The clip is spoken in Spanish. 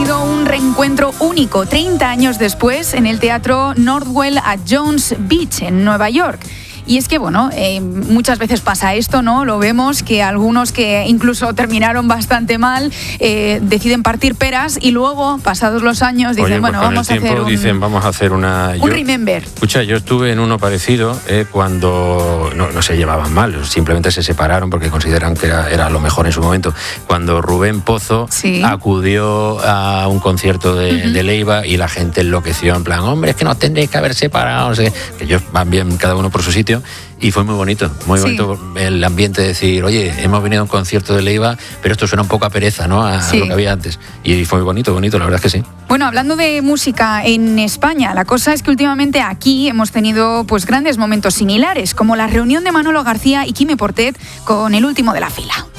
sido un reencuentro único 30 años después en el Teatro Northwell at Jones Beach, en Nueva York. Y es que, muchas veces pasa esto, ¿no? Lo vemos, que algunos que incluso terminaron bastante mal deciden partir peras y luego, pasados los años, dicen, vamos a hacer un remember. Escucha, yo estuve en uno parecido cuando no se llevaban mal, simplemente se separaron porque consideran que era lo mejor en su momento. Cuando Rubén Pozo acudió a un concierto de Leiva y la gente enloqueció, en plan, hombre, es que no tendréis que haber separado, no sé, que ellos van bien cada uno por su sitio. Y fue muy bonito el ambiente de decir, oye, hemos venido a un concierto de Leiva, pero esto suena un poco a pereza, ¿no? A lo que había antes. Y fue bonito, la verdad es que sí. Bueno, hablando de música en España, la cosa es que últimamente aquí hemos tenido grandes momentos similares, como la reunión de Manolo García y Quimi Portet con El último de la fila.